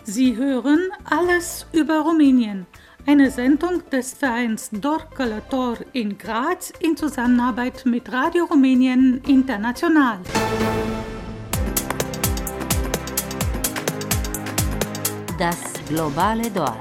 Sie hören alles über Rumänien, eine Sendung des Vereins Dor Călător in Graz in Zusammenarbeit mit Radio Rumänien International. Das globale Dorf.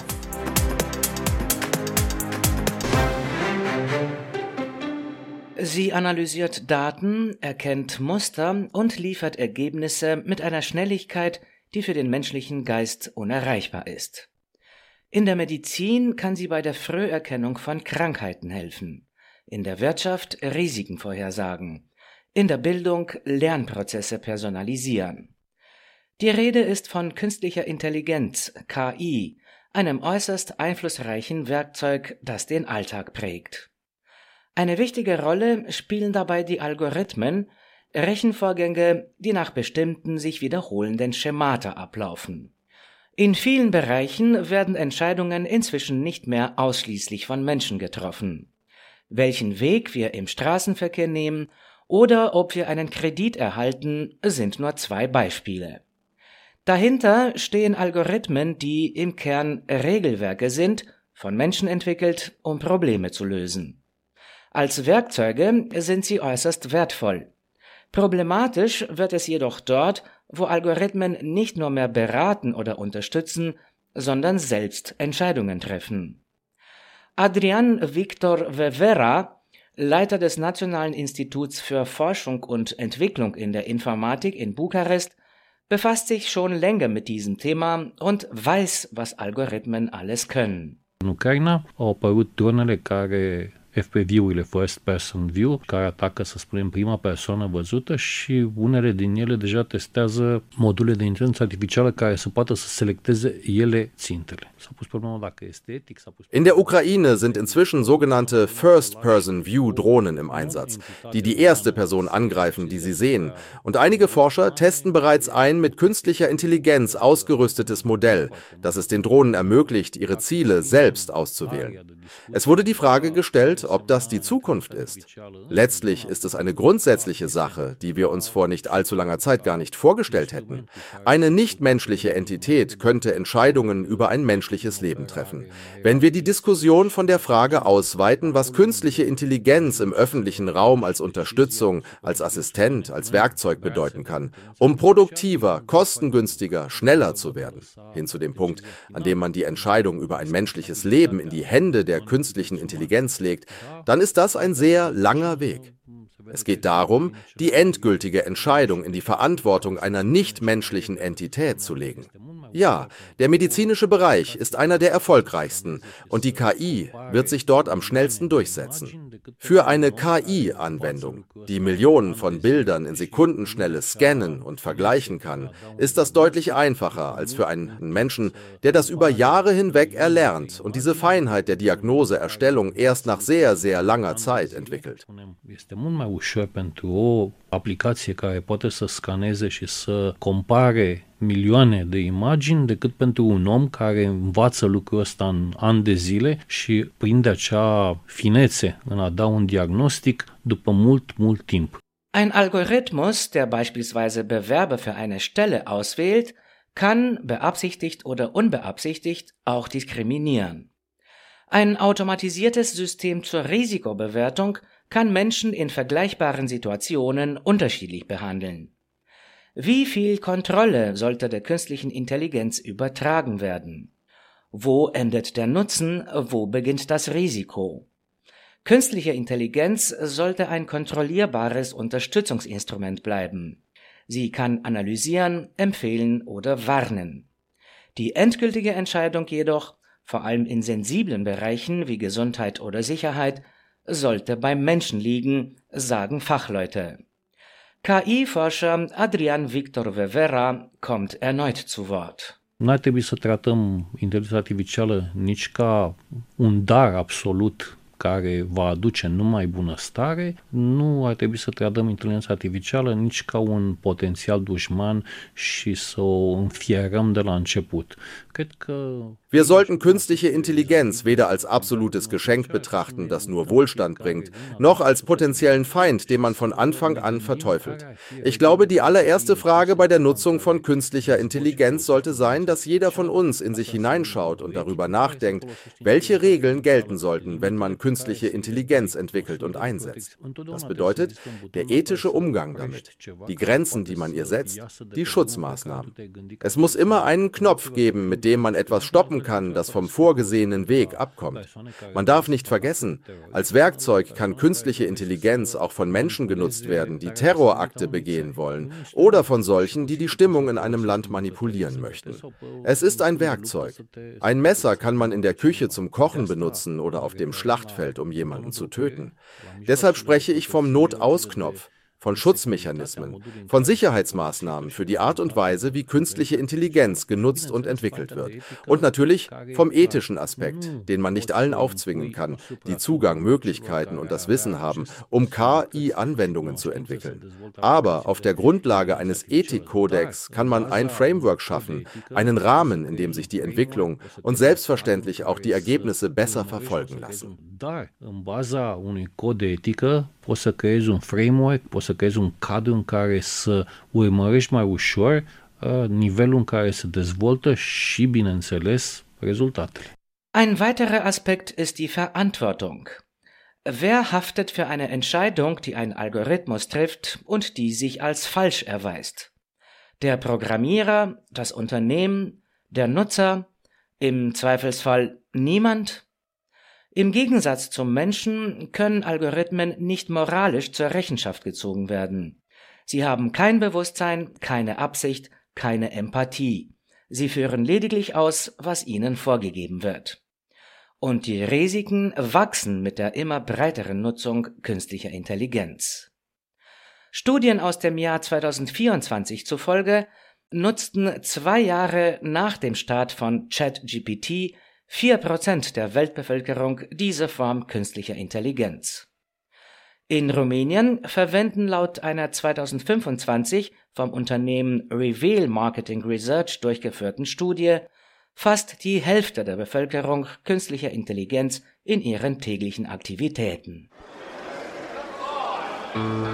Sie analysiert Daten, erkennt Muster und liefert Ergebnisse mit einer Schnelligkeit, die für den menschlichen Geist unerreichbar ist. In der Medizin kann sie bei der Früherkennung von Krankheiten helfen, in der Wirtschaft Risiken vorhersagen, in der Bildung Lernprozesse personalisieren. Die Rede ist von künstlicher Intelligenz, KI, einem äußerst einflussreichen Werkzeug, das den Alltag prägt. Eine wichtige Rolle spielen dabei die Algorithmen, Rechenvorgänge, die nach bestimmten sich wiederholenden Schemata ablaufen. In vielen Bereichen werden Entscheidungen inzwischen nicht mehr ausschließlich von Menschen getroffen. Welchen Weg wir im Straßenverkehr nehmen oder ob wir einen Kredit erhalten, sind nur zwei Beispiele. Dahinter stehen Algorithmen, die im Kern Regelwerke sind, von Menschen entwickelt, um Probleme zu lösen. Als Werkzeuge sind sie äußerst wertvoll. Problematisch wird es jedoch dort, wo Algorithmen nicht nur mehr beraten oder unterstützen, sondern selbst Entscheidungen treffen. Adrian Victor Vevera, Leiter des Nationalen Instituts für Forschung und Entwicklung in der Informatik in Bukarest, befasst sich schon länger mit diesem Thema und weiß, was Algorithmen alles können. În Ucraina au apărut dronele care FPV-urile, First Person View, care atacă, să spunem, prima persoană văzută și unele din ele deja testează module de inteligență artificială care să poată să selecteze ele țintele. S-a pus problema dacă este etic, In der Ukraine sind inzwischen sogenannte First Person View Drohnen im Einsatz, die die erste Person angreifen, die sie sehen. Und einige Forscher testen bereits ein mit künstlicher Intelligenz ausgerüstetes Modell, das es den Drohnen ermöglicht, ihre Ziele selbst auszuwählen. Es wurde die Frage gestellt, ob das die Zukunft ist. Letztlich ist es eine grundsätzliche Sache, die wir uns vor nicht allzu langer Zeit gar nicht vorgestellt hätten. Eine nichtmenschliche Entität könnte Entscheidungen über ein menschliches Leben treffen. Wenn wir die Diskussion von der Frage ausweiten, was künstliche Intelligenz im öffentlichen Raum als Unterstützung, als Assistent, als Werkzeug bedeuten kann, um produktiver, kostengünstiger, schneller zu werden, hin zu dem Punkt, an dem man die Entscheidung über ein menschliches Leben in die Hände der künstlichen Intelligenz legt, dann ist das ein sehr langer Weg. Es geht darum, die endgültige Entscheidung in die Verantwortung einer nichtmenschlichen Entität zu legen. Ja, der medizinische Bereich ist einer der erfolgreichsten und die KI wird sich dort am schnellsten durchsetzen. Für eine KI-Anwendung, die Millionen von Bildern in Sekundenschnelle scannen und vergleichen kann, ist das deutlich einfacher als für einen Menschen, der das über Jahre hinweg erlernt und diese Feinheit der Diagnoseerstellung erst nach sehr, sehr langer Zeit entwickelt. Este mult mai ușor pentru o aplicație care poate să scaneze și să compare milioane de imagini decât pentru un om care învață lucrul ăsta în ani de zile și prinde acea finețe în a da un diagnostic după mult timp. Ein Algorithmus, der beispielsweise Bewerber für eine Stelle auswählt, kann, beabsichtigt oder unbeabsichtigt, auch diskriminieren. Ein automatisiertes System zur Risikobewertung kann Menschen in vergleichbaren Situationen unterschiedlich behandeln. Wie viel Kontrolle sollte der künstlichen Intelligenz übertragen werden? Wo endet der Nutzen, wo beginnt das Risiko? Künstliche Intelligenz sollte ein kontrollierbares Unterstützungsinstrument bleiben. Sie kann analysieren, empfehlen oder warnen. Die endgültige Entscheidung jedoch, vor allem in sensiblen Bereichen wie Gesundheit oder Sicherheit, sollte beim Menschen liegen, sagen Fachleute. KI-Forscher Adrian Victor Vevera kommt erneut zu Wort. N-ar trebui să tratăm inteligența artificială nici ca un dar absolut care va aduce numai bunăstare, nu ar trebui să tratăm inteligența artificială nici ca un potențial dușman și să o înfierăm de la început. Cred că Wir sollten künstliche Intelligenz weder als absolutes Geschenk betrachten, das nur Wohlstand bringt, noch als potenziellen Feind, den man von Anfang an verteufelt. Ich glaube, die allererste Frage bei der Nutzung von künstlicher Intelligenz sollte sein, dass jeder von uns in sich hineinschaut und darüber nachdenkt, welche Regeln gelten sollten, wenn man künstliche Intelligenz entwickelt und einsetzt. Das bedeutet, der ethische Umgang damit, die Grenzen, die man ihr setzt, die Schutzmaßnahmen. Es muss immer einen Knopf geben, mit dem man etwas stoppen kann, das vom vorgesehenen Weg abkommt. Man darf nicht vergessen, als Werkzeug kann künstliche Intelligenz auch von Menschen genutzt werden, die Terrorakte begehen wollen, oder von solchen, die die Stimmung in einem Land manipulieren möchten. Es ist ein Werkzeug. Ein Messer kann man in der Küche zum Kochen benutzen oder auf dem Schlachtfeld, um jemanden zu töten. Deshalb spreche ich vom Notausknopf, von Schutzmechanismen, von Sicherheitsmaßnahmen für die Art und Weise, wie künstliche Intelligenz genutzt und entwickelt wird. Und natürlich vom ethischen Aspekt, den man nicht allen aufzwingen kann, die Zugang, Möglichkeiten und das Wissen haben, um KI-Anwendungen zu entwickeln. Aber auf der Grundlage eines Ethikkodex kann man ein Framework schaffen, einen Rahmen, in dem sich die Entwicklung und selbstverständlich auch die Ergebnisse besser verfolgen lassen. Dar, în baza unui cod de etică, poți să creezi un framework, poți să creezi un cadru în care să urmărești mai ușor nivelul în care se dezvoltă și, bineînțeles, rezultatele. Ein weiterer Aspekt ist die Verantwortung. Wer haftet für eine Entscheidung, die ein Algorithmus trifft und die sich als falsch erweist? Der Programmierer, das Unternehmen, der Nutzer, im Zweifelsfall niemand? Im Gegensatz zum Menschen können Algorithmen nicht moralisch zur Rechenschaft gezogen werden. Sie haben kein Bewusstsein, keine Absicht, keine Empathie. Sie führen lediglich aus, was ihnen vorgegeben wird. Und die Risiken wachsen mit der immer breiteren Nutzung künstlicher Intelligenz. Studien aus dem Jahr 2024 zufolge nutzten 2 Jahre nach dem Start von ChatGPT 4% der Weltbevölkerung diese Form künstlicher Intelligenz. In Rumänien verwenden laut einer 2025 vom Unternehmen Reveal Marketing Research durchgeführten Studie fast die Hälfte der Bevölkerung künstlicher Intelligenz in ihren täglichen Aktivitäten.